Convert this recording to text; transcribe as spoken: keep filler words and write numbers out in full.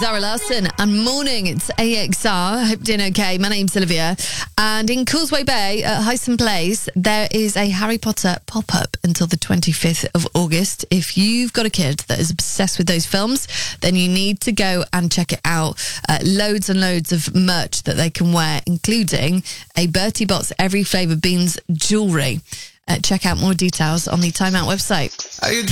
Zara Larson and Morning. It's A X R. I hope you're doing okay. My name's Olivia. And in Causeway Bay at Hyson Place, there is a Harry Potter pop-up until the twenty-fifth of August. If you've got a kid that is obsessed with those films, then you need to go and check it out. Uh, loads and loads of merch that they can wear, including a Bertie Bott's Every Flavour Beans jewellery. Uh, check out more details on the Time Out website. How you doing?